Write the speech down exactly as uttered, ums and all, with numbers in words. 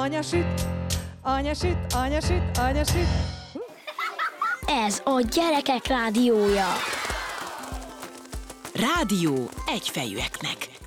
anya süt, anya süt, anya süt, anya süt. Ez a Gyerekek Rádiója. Rádió egyfejűeknek.